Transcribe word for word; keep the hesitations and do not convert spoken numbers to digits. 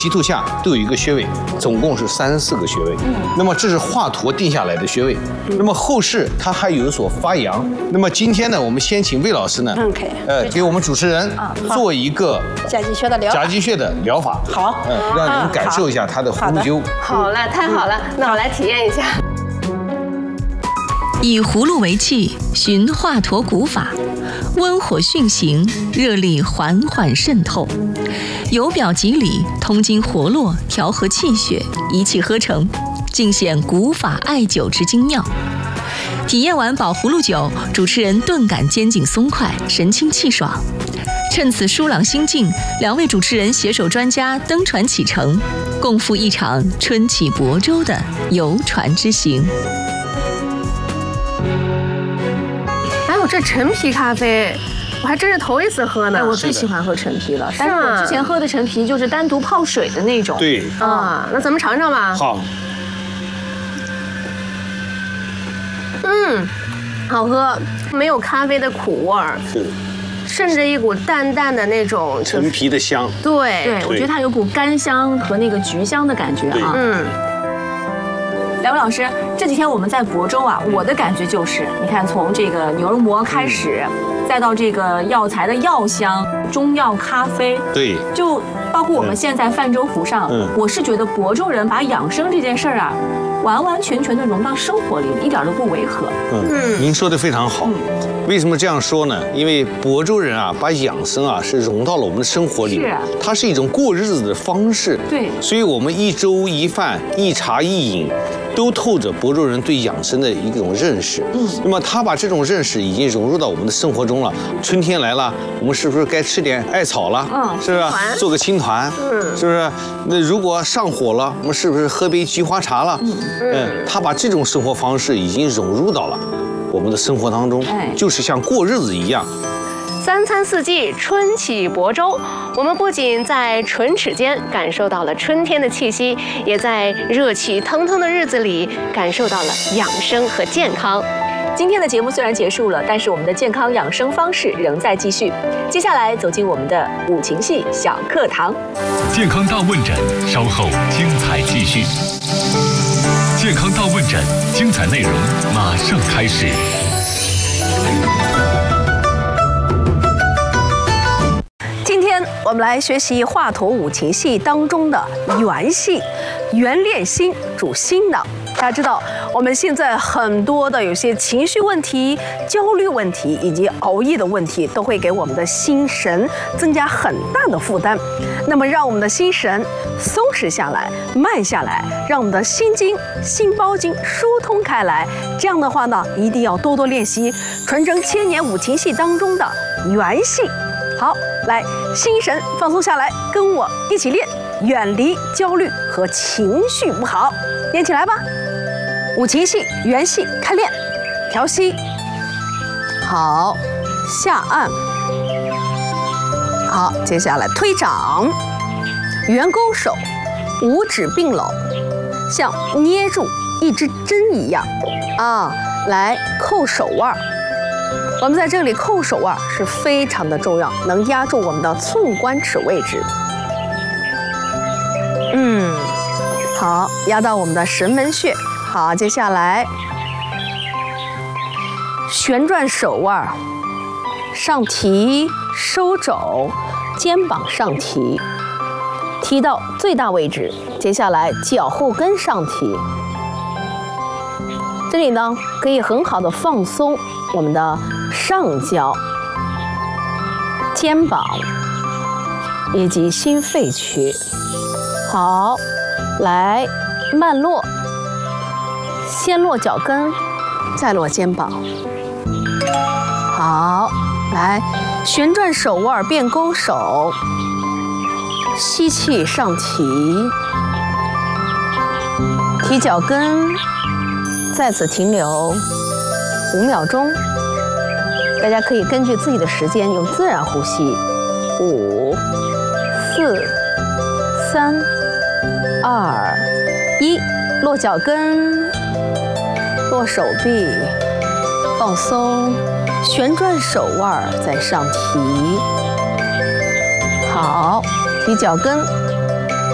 脊柱下都有一个穴位，总共是三十四个穴位。嗯，那么这是华佗定下来的穴位。嗯、那么后世它还有所发扬。那么今天呢，我们先请魏老师呢，嗯，可以，呃，给我们主持人做一个夹脊穴的疗夹脊穴的疗法。 好， 嗯，让你们感受一下它的葫芦灸。 好了，太好了，那我来体验一下。 以葫芦为器，循华佗古法，温火熏行，热力缓缓渗透，由表及里，通经活络，调和气血，一气呵成，尽显古法艾灸之精妙。体验完宝葫芦灸，主持人顿感肩颈松快，神清气爽。趁此舒朗心境，两位主持人携手专家登船启程，共赴一场春起亳州的游船之行。 这陈皮咖啡，我还真是头一次喝呢。 哎，我最喜欢喝陈皮了，但是我之前喝的陈皮就是单独泡水的那种。 对啊，那咱们尝尝吧。 好。 嗯，好喝，没有咖啡的苦味儿，是，甚至一股淡淡的那种陈皮的香。 对对，我觉得它有股干香和那个橘香的感觉啊。嗯。两位老师，这几天我们在亳州啊，我的感觉就是，你看从这个牛肉馍开始，嗯、再到这个药材的药香、中药咖啡， 对， 就包括我们现在泛舟湖上，嗯、我是觉得亳州人把养生这件事儿啊，完完全全的融到生活里了，一点都不违和。 嗯，嗯您说的非常好。嗯为什么这样说呢？因为亳州人啊，把养生啊是融到了我们的生活里， 是， 它是一种过日子的方式。 对， 所以我们一粥一饭一茶一饮，都透着亳州人对养生的一种认识。嗯，那么他把这种认识已经融入到我们的生活中了。春天来了，我们是不是该吃点艾草了？嗯，是不是？做个青团，嗯，是不是？那如果上火了，我们是不是喝杯菊花茶了？嗯嗯，他把这种生活方式已经融入到了我们的生活当中，就是像过日子一样。 三餐四季，春起亳州。我们不仅在唇齿间感受到了春天的气息，也在热气腾腾的日子里感受到了养生和健康。 今天的节目虽然结束了，但是我们的健康养生方式仍在继续。接下来走进我们的五禽戏小课堂。 健康大问诊，稍后精彩继续。健康大问诊，精彩内容马上开始。 今天我们来学习华佗五禽戏当中的元戏，元练心，主心脑。大家知道，我们现在很多的有些情绪问题、焦虑问题以及熬夜的问题，都会给我们的心神增加很大的负担。那么，让我们的心神松弛下来、慢下来，让我们的心经、心包经疏通开来。这样的话呢，一定要多多练习传承千年五禽戏当中的元戏。好，来，心神放松下来，跟我一起练，远离焦虑和情绪不好，练起来吧。五禽戏元戏开练，调息，好，下按，好，接下来推掌，圆勾手，五指并拢，像捏住一支针一样啊，来扣手腕。我们在这里扣手腕是非常的重要，能压住我们的寸关尺位置。嗯，好，压到我们的神门穴。好，接下来旋转手腕，上提，收肘，肩膀上提，提到最大位置。接下来脚后跟上提，这里呢可以很好的放松我们的上焦、肩膀以及心肺区。好，来慢落，先落脚跟，再落肩膀。好，来旋转手腕变勾手，吸气上提，提脚跟，在此停留五秒钟。大家可以根据自己的时间用自然呼吸。五、四、三、二、一，落脚跟，落手臂，放松，旋转手腕再上提。好，提脚跟，